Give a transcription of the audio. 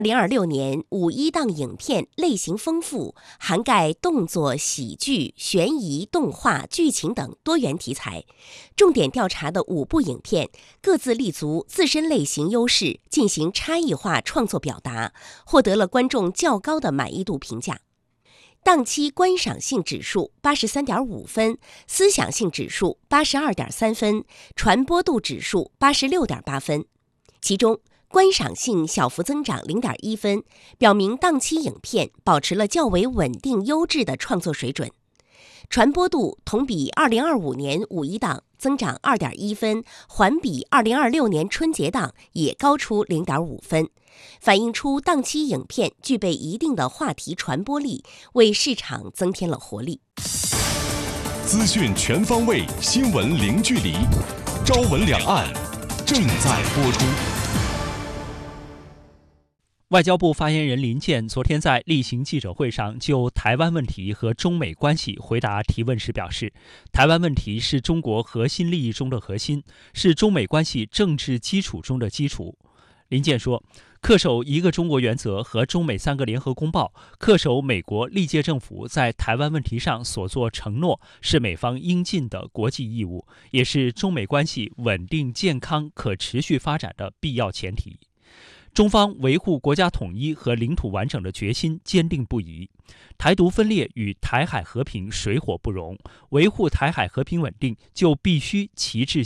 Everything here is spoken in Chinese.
2026年5·1档影片类型丰富，涵盖动作、喜剧、悬疑、动画、剧情等多元题材。重点调查的5部影片各自立足自身类型优势，进行差异化创作表达，获得了观众较高的满意度评价。档期观赏性指数83.5分，思想性指数82.3分，传播度指数86.8分。其中观赏性小幅增长0.1分，表明档期影片保持了较为稳定优质的创作水准。传播度同比2025年5·1档增长2.1分，环比2026年春节档也高出0.5分，反映出档期影片具备一定的话题传播力，为市场增添了活力。 资讯全方位，新闻零距离，朝闻两岸正在播出。 外交部发言人林健昨天在例行记者会上就台湾问题和中美关系回答提问时表示，台湾问题是中国核心利益中的核心，是中美关系政治基础中的基础。林健说，恪守一个中国原则和中美3个联合公报，恪守美国历届政府在台湾问题上所做承诺，是美方应尽的国际义务，也是中美关系稳定、健康、可持续发展的必要前提。中方维护国家统一和领土完整的决心坚定不移，台独分裂与台海和平水火不容，维护台海和平稳定就必须旗帜